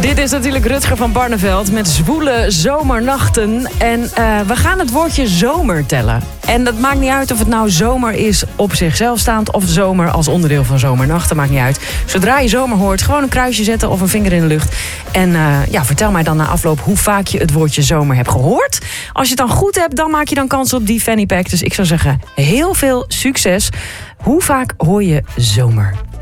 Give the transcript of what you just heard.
Dit is natuurlijk Rutger van Barneveld met zwoele zomernachten. En we gaan het woordje zomer tellen. En dat maakt niet uit of het nou zomer is op zichzelf staand of zomer als onderdeel van zomernachten. Maakt niet uit. Zodra je zomer hoort, gewoon een kruisje zetten of een vinger in de lucht. En vertel mij dan na afloop hoe vaak je het woordje zomer hebt gehoord. Als je het dan goed hebt, dan maak je dan kans op die fanny pack. Dus ik zou zeggen, heel veel succes. Hoe vaak hoor je zomer?